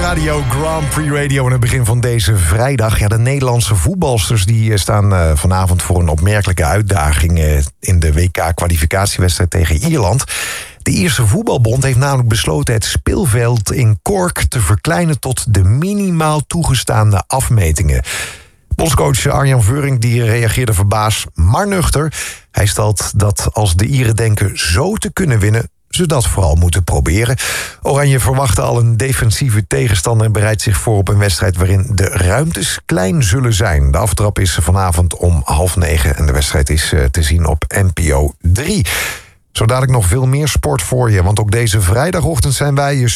Radio, Grand Prix Radio aan het begin van deze vrijdag. Ja, de Nederlandse voetbalsters die staan vanavond voor een opmerkelijke uitdaging in de WK-kwalificatiewedstrijd tegen Ierland. De Ierse voetbalbond heeft namelijk besloten het speelveld in Cork te verkleinen tot de minimaal toegestaande afmetingen. Bondscoach Arjan Veuring die reageerde verbaasd, maar nuchter. Hij stelt dat als de Ieren denken zo te kunnen winnen, ze dat vooral moeten proberen. Oranje verwachtte al een defensieve tegenstander en bereidt zich voor op een wedstrijd waarin de ruimtes klein zullen zijn. De aftrap is vanavond om 20:30 en de wedstrijd is te zien op NPO 3. Zo dadelijk nog veel meer sport voor je, want ook deze vrijdagochtend zijn wij je